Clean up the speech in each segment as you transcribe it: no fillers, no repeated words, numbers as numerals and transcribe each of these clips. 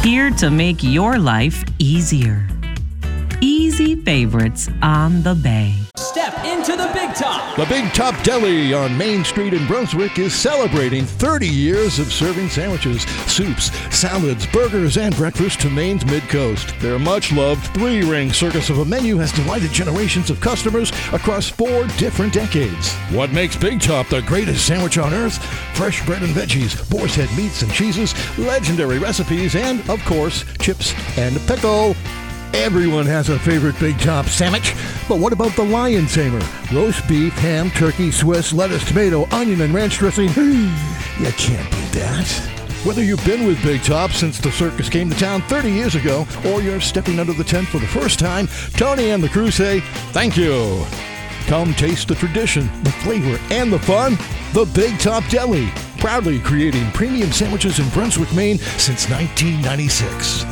here to make your life easier. Easy Favorites on the Bay. Step into the Big Top. The Big Top Deli on Main Street in Brunswick is celebrating 30 years of serving sandwiches, soups, salads, burgers, and breakfast to Maine's Mid-Coast. Their much-loved three-ring circus of a menu has delighted generations of customers across 4 different decades. What makes Big Top the greatest sandwich on earth? Fresh bread and veggies, boar's head meats and cheeses, legendary recipes, and, of course, chips and pickle. Everyone has a favorite Big Top sandwich, but what about the Lion Tamer? Roast beef, ham, turkey, Swiss, lettuce, tomato, onion, and ranch dressing. You can't beat that. Whether you've been with Big Top since the circus came to town 30 years ago, or you're stepping under the tent for the first time, Tony and the crew say, thank you. Come taste the tradition, the flavor, and the fun. The Big Top Deli, proudly creating premium sandwiches in Brunswick, Maine since 1996.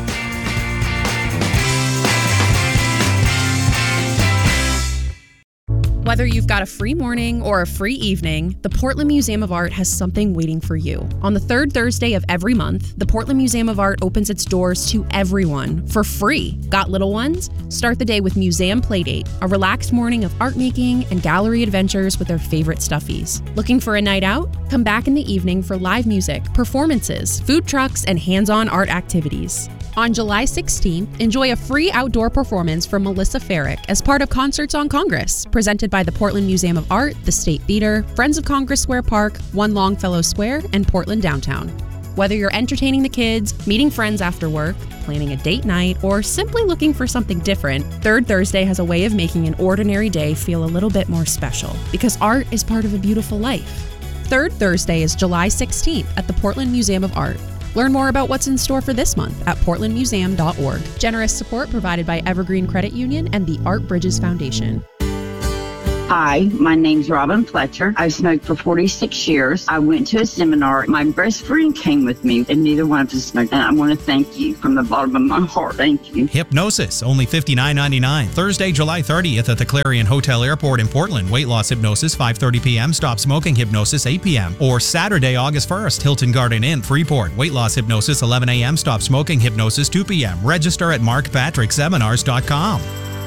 Whether you've got a free morning or a free evening, the Portland Museum of Art has something waiting for you. On the third Thursday of every month, the Portland Museum of Art opens its doors to everyone for free. Got little ones? Start the day with Museum Playdate, a relaxed morning of art making and gallery adventures with their favorite stuffies. Looking for a night out? Come back in the evening for live music, performances, food trucks, and hands-on art activities. On July 16th, enjoy a free outdoor performance from Melissa Farrick as part of Concerts on Congress, presented by the Portland Museum of Art, the State Theater, Friends of Congress Square Park, One Longfellow Square, and Portland Downtown. Whether you're entertaining the kids, meeting friends after work, planning a date night, or simply looking for something different, Third Thursday has a way of making an ordinary day feel a little bit more special, because art is part of a beautiful life. Third Thursday is July 16th at the Portland Museum of Art. Learn more about what's in store for this month at portlandmuseum.org. Generous support provided by Evergreen Credit Union and the Art Bridges Foundation. Hi, my name's Robin Fletcher. I've smoked for 46 years. I went to a seminar. My best friend came with me, and neither one of us smoked. And I want to thank you from the bottom of my heart. Thank you. Hypnosis, only $59.99. Thursday, July 30th at the Clarion Hotel Airport in Portland. Weight loss hypnosis, 5:30 p.m. Stop smoking hypnosis, 8 p.m. Or Saturday, August 1st, Hilton Garden Inn, Freeport. Weight loss hypnosis, 11 a.m. Stop smoking hypnosis, 2 p.m. Register at markpatrickseminars.com.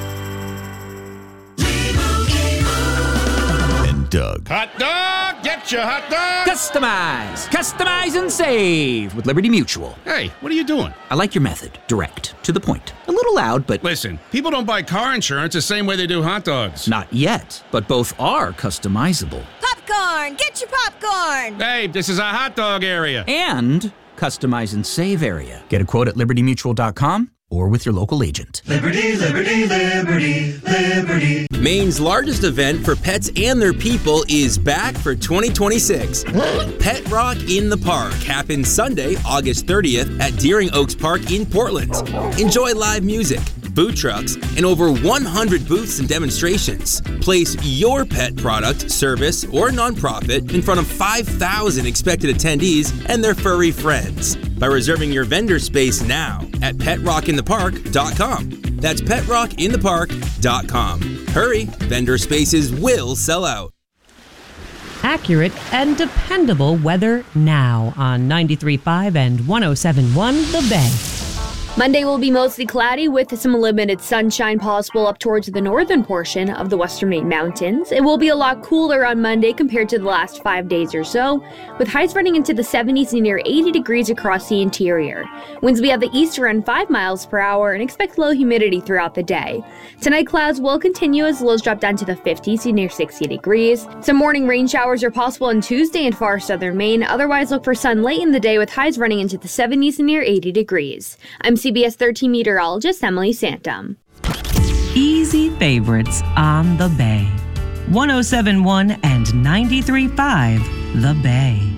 Doug. Hot dog! Get your hot dog! Customize and save with Liberty Mutual. Hey, what are you doing? I like your method. Direct, to the point. A little loud, but... Listen, people don't buy car insurance the same way they do hot dogs. Not yet, but both are customizable. Popcorn! Get your popcorn! Hey, this is a hot dog area. And customize and save area. Get a quote at libertymutual.com or with your local agent. Liberty, liberty, liberty, liberty. Maine's largest event for pets and their people is back for 2026. Pet Rock in the Park happens Sunday, August 30th at Deering Oaks Park in Portland. Enjoy live music, food trucks, and over 100 booths and demonstrations. Place your pet product, service, or nonprofit in front of 5,000 expected attendees and their furry friends by reserving your vendor space now at PetRockInThePark.com. That's PetRockInThePark.com. Hurry, vendor spaces will sell out. Accurate and dependable weather now on 93.5 and 107.1 The Bay. Monday will be mostly cloudy with some limited sunshine possible up towards the northern portion of the western Maine mountains. It will be a lot cooler on Monday compared to the last 5 days or so, with highs running into the 70s and near 80 degrees across the interior. Winds will be at the east around 5 miles per hour and expect low humidity throughout the day. Tonight clouds will continue as lows drop down to the 50s and near 60 degrees. Some morning rain showers are possible on Tuesday in far southern Maine. Otherwise, look for sun late in the day with highs running into the 70s and near 80 degrees. I'm CBS 13 meteorologist Emily Santum. Easy Favorites on the Bay. 107.1 and 93.5 The Bay.